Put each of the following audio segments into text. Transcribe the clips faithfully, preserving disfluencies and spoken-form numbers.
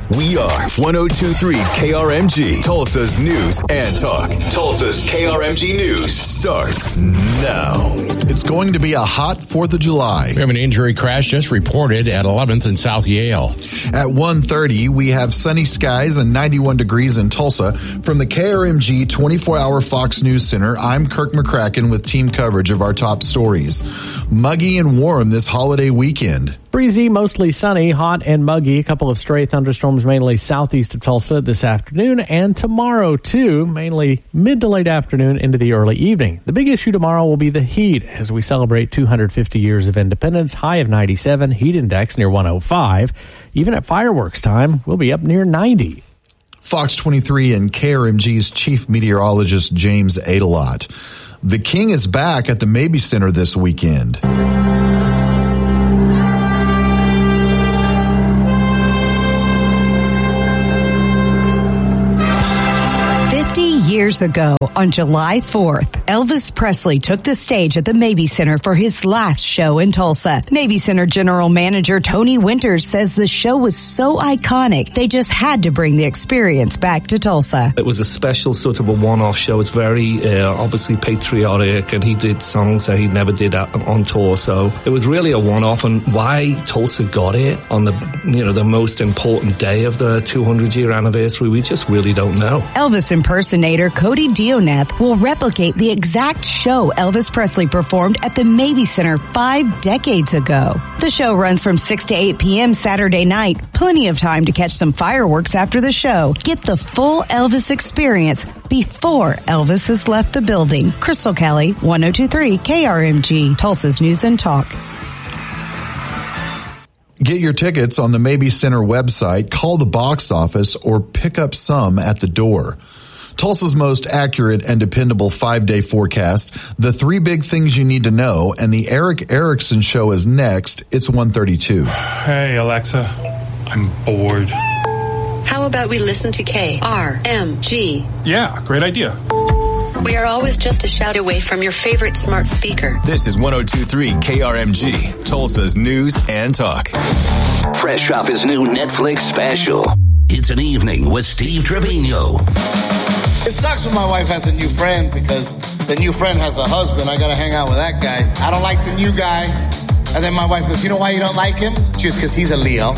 We are one oh two point three K R M G, Tulsa's News and Talk. Tulsa's K R M G News starts now. It's going to be a hot fourth of July. We have an injury crash just reported at eleventh and South Yale. At one thirty, we have sunny skies and ninety-one degrees in Tulsa. From the K R M G twenty-four hour Fox News Center, I'm Kirk McCracken with team coverage of our top stories. Muggy and warm this holiday weekend. Breezy, mostly sunny, hot and muggy. A couple of stray thunderstorms mainly southeast of Tulsa this afternoon and tomorrow too, mainly mid to late afternoon into the early evening. The big issue tomorrow will be the heat as we celebrate two hundred fifty years of independence. High of ninety-seven, heat index near one oh five. Even at fireworks time, we'll be up near ninety. Fox twenty-three and K R M G's chief meteorologist James Adelot. The King is back at the Mabee Center this weekend. Years ago, on July fourth, Elvis Presley took the stage at the Mabee Center for his last show in Tulsa. Mabee Center General Manager Tony Winters says the show was so iconic, they just had to bring the experience back to Tulsa. It was a special sort of a one-off show. It's very uh, obviously patriotic, and he did songs that he never did on tour, so it was really a one-off. And why Tulsa got it on the, you know, the most important day of the two hundred year anniversary, we just really don't know. Elvis impersonator Cody Dioneth will replicate the exact show Elvis Presley performed at the Mabee Center five decades ago. The show runs from six to eight p.m. Saturday night. Plenty of time to catch some fireworks after the show. Get the full Elvis experience before Elvis has left the building. Crystal Kelly, one oh two point three K R M G, Tulsa's News and Talk. Get your tickets on the Mabee Center website, call the box office, or pick up some at the door. Tulsa's most accurate and dependable five-day forecast, the three big things you need to know, and the Eric Erickson Show is next. It's one thirty-two. Hey, Alexa, I'm bored. How about we listen to K R M G? Yeah, great idea. We are always just a shout away from your favorite smart speaker. This is one oh two point three K R M G, Tulsa's News and Talk. Fresh off his new Netflix special, It's an Evening with Steve Trevino. It sucks when my wife has a new friend because the new friend has a husband. I gotta hang out with that guy. I don't like the new guy. And then my wife goes, you know why you don't like him? Just because he's a Leo.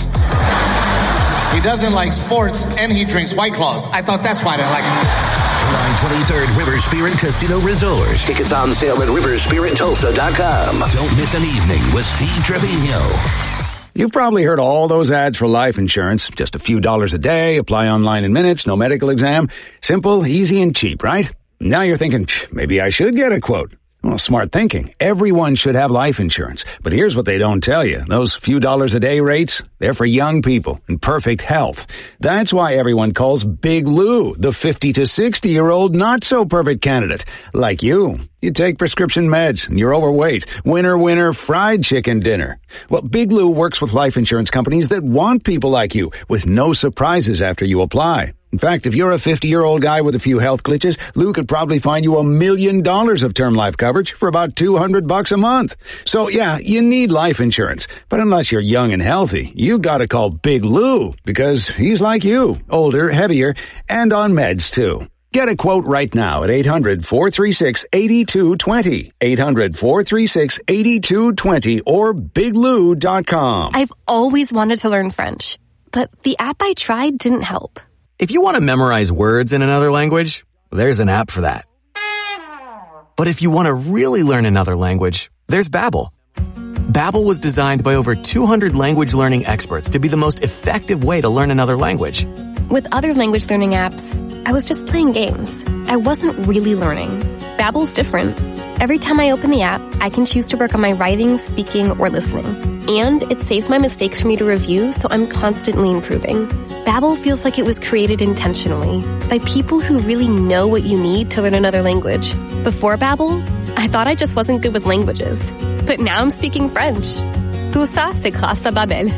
He doesn't like sports and he drinks White Claws. I thought that's why I didn't like him. July twenty-third, River Spirit Casino Resort. Tickets on sale at river spirit tulsa dot com. Don't miss an evening with Steve Trevino. You've probably heard all those ads for life insurance. Just a few dollars a day, apply online in minutes, no medical exam. Simple, easy, and cheap, right? Now you're thinking, maybe I should get a quote. Well, smart thinking. Everyone should have life insurance. But here's what they don't tell you. Those few dollars a day rates, they're for young people in perfect health. That's why everyone calls Big Lou the fifty to sixty year old not so perfect candidate. Like you. You take prescription meds and you're overweight. Winner, winner, fried chicken dinner. Well, Big Lou works with life insurance companies that want people like you with no surprises after you apply. In fact, if you're a fifty-year-old guy with a few health glitches, Lou could probably find you a million dollars of term life coverage for about two hundred bucks a month. So yeah, you need life insurance. But unless you're young and healthy, you gotta call Big Lou because he's like you, older, heavier, and on meds too. Get a quote right now at eight hundred, four three six, eight two two zero, eight hundred, four three six, eight two two zero, or big lou dot com. I've always wanted to learn French, but the app I tried didn't help. If you want to memorize words in another language, there's an app for that. But if you want to really learn another language, there's Babbel. Babbel was designed by over two hundred language learning experts to be the most effective way to learn another language. With other language learning apps, I was just playing games. I wasn't really learning. Babbel's different. Every time I open the app, I can choose to work on my writing, speaking, or listening. And it saves my mistakes for me to review, so I'm constantly improving. Babbel feels like it was created intentionally by people who really know what you need to learn another language. Before Babbel, I thought I just wasn't good with languages. But now I'm speaking French. Tout ça, c'est grâce à Babbel.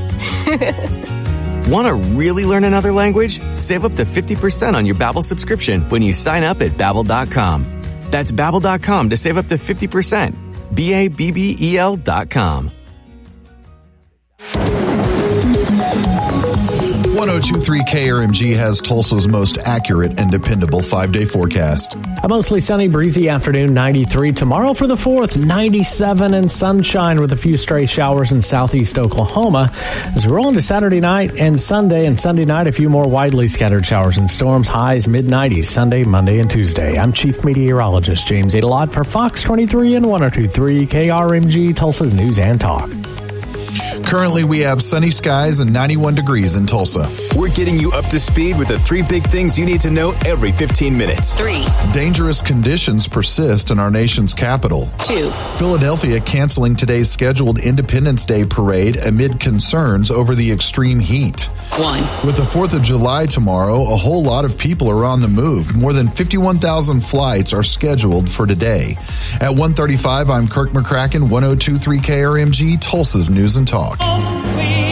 Want to really learn another language? Save up to fifty percent on your Babbel subscription when you sign up at babbel dot com. That's babbel dot com to save up to fifty percent. B A B B E L dot com. one oh two point three K R M G has Tulsa's most accurate and dependable five-day forecast. A mostly sunny, breezy afternoon, ninety-three. Tomorrow for the fourth, ninety-seven and sunshine with a few stray showers in southeast Oklahoma. As we roll into Saturday night and Sunday, and Sunday night, a few more widely scattered showers and storms. Highs mid-nineties Sunday, Monday, and Tuesday. I'm Chief Meteorologist James Adelot for Fox twenty-three and one oh two point three K R M G, Tulsa's News and Talk. Currently, we have sunny skies and ninety-one degrees in Tulsa. We're getting you up to speed with the three big things you need to know every fifteen minutes. Three. Dangerous conditions persist in our nation's capital. Two. Philadelphia canceling today's scheduled Independence Day parade amid concerns over the extreme heat. One. With the fourth of July tomorrow, a whole lot of people are on the move. More than fifty-one thousand flights are scheduled for today. At one thirty-five, I'm Kirk McCracken, one oh two point three K R M G, Tulsa's News and Talk.